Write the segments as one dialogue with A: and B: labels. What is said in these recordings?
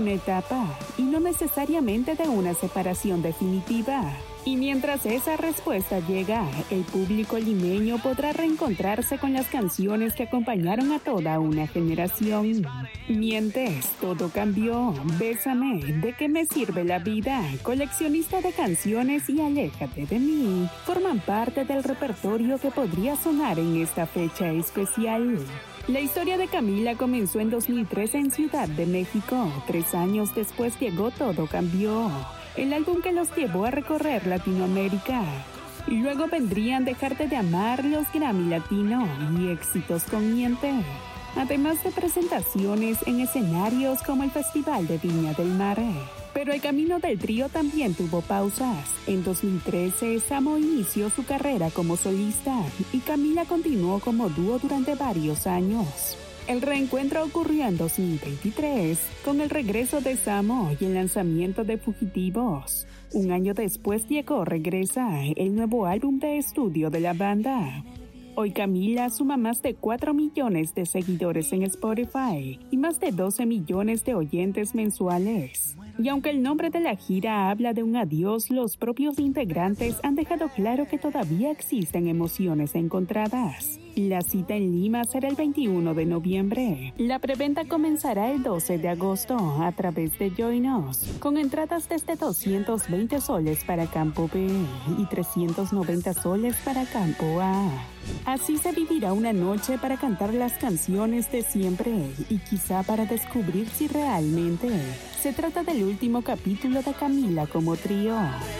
A: una etapa y no necesariamente de una separación definitiva. Y mientras esa respuesta llega, el público limeño podrá reencontrarse con las canciones que acompañaron a toda una generación. Mientes, todo cambió, Bésame, ¿de qué me sirve la vida?, Coleccionista de canciones y Aléjate de mí forman parte del repertorio que podría sonar en esta fecha especial. La historia de Camila comenzó en 2013 en Ciudad de México. 3 años después llegó Todo Cambió, el álbum que los llevó a recorrer Latinoamérica. Y luego vendrían Dejarte de Amar, los Grammy Latino y éxitos con Miente. Además de presentaciones en escenarios como el Festival de Viña del Mar. Pero el camino del trío también tuvo pausas. En 2013, Samo inició su carrera como solista y Camila continuó como dúo durante varios años. El reencuentro ocurrió en 2023 con el regreso de Samo y el lanzamiento de Fugitivos. Un año después llegó Regresa, el nuevo álbum de estudio de la banda. Hoy Camila suma más de 4 millones de seguidores en Spotify y más de 12 millones de oyentes mensuales. Y aunque el nombre de la gira habla de un adiós, los propios integrantes han dejado claro que todavía existen emociones encontradas. La cita en Lima será el 21 de noviembre. La preventa comenzará el 12 de agosto a través de Join Us, con entradas desde 220 soles para Campo B y 390 soles para Campo A. Así se vivirá una noche para cantar las canciones de siempre y quizá para descubrir si realmente se trata del último capítulo de Camila como trío.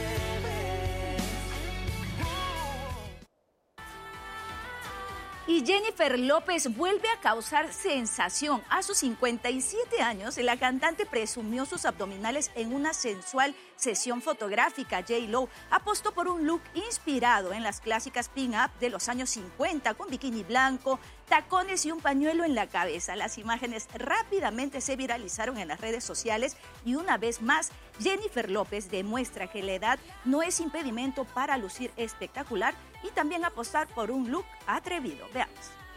B: Y Jennifer López vuelve a causar sensación. A sus 57 años, la cantante presumió sus abdominales en una sensual sesión fotográfica. J.Lo apostó por un look inspirado en las clásicas pin-up de los años 50, con bikini blanco, tacones y un pañuelo en la cabeza. Las imágenes rápidamente se viralizaron en las redes sociales y una vez más, Jennifer López demuestra que la edad no es impedimento para lucir espectacular y también apostar por un look atrevido. Veamos.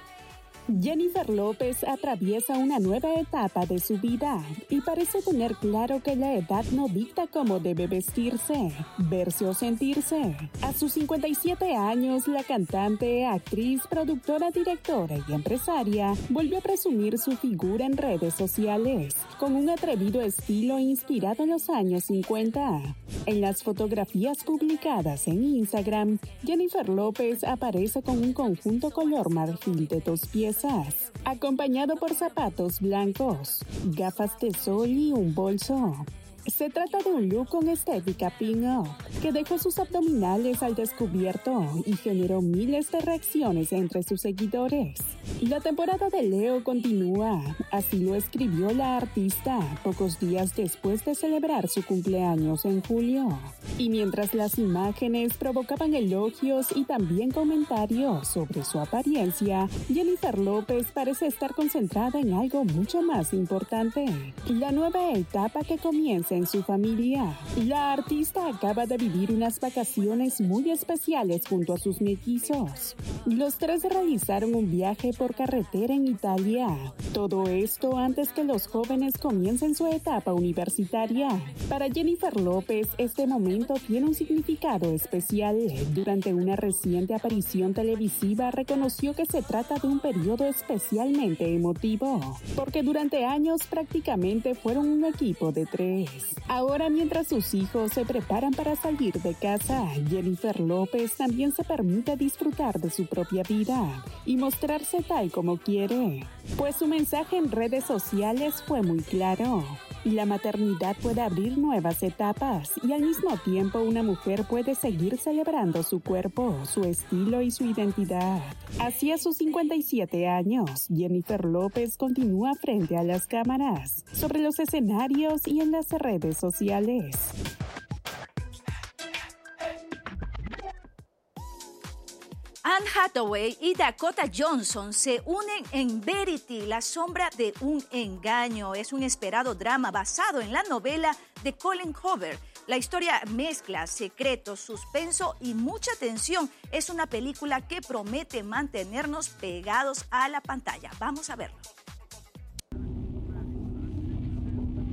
A: Jennifer López atraviesa una nueva etapa de su vida y parece tener claro que la edad no dicta cómo debe vestirse, verse o sentirse. A sus 57 años, la cantante, actriz, productora, directora y empresaria volvió a presumir su figura en redes sociales, con un atrevido estilo inspirado en los años 50. En las fotografías publicadas en Instagram, Jennifer López aparece con un conjunto color marfil de 2 piezas, acompañado por zapatos blancos, gafas de sol y un bolso. Se trata de un look con estética pin-up que dejó sus abdominales al descubierto y generó miles de reacciones entre sus seguidores. La temporada de Leo continúa, así lo escribió la artista pocos días después de celebrar su cumpleaños en julio. Y mientras las imágenes provocaban elogios y también comentarios sobre su apariencia, Jennifer López parece estar concentrada en algo mucho más importante: la nueva etapa que comienza en su familia. La artista acaba de vivir unas vacaciones muy especiales junto a sus mellizos. Los 3 realizaron un viaje por carretera en Italia. Todo esto antes que los jóvenes comiencen su etapa universitaria. Para Jennifer López, este momento tiene un significado especial. Durante una reciente aparición televisiva, reconoció que se trata de un periodo especialmente emotivo, porque durante años prácticamente fueron un equipo de 3. Ahora, mientras sus hijos se preparan para salir de casa, Jennifer López también se permite disfrutar de su propia vida y mostrarse tal como quiere, pues su mensaje en redes sociales fue muy claro. La maternidad puede abrir nuevas etapas y al mismo tiempo una mujer puede seguir celebrando su cuerpo, su estilo y su identidad. Así, a sus 57 años, Jennifer López continúa frente a las cámaras, sobre los escenarios y en las redes sociales.
B: Anne Hathaway y Dakota Johnson se unen en Verity, la sombra de un engaño. Es un esperado drama basado en la novela de Colin Hoover. La historia mezcla secretos, suspenso y mucha tensión. Es una película que promete mantenernos pegados a la pantalla. Vamos a verlo.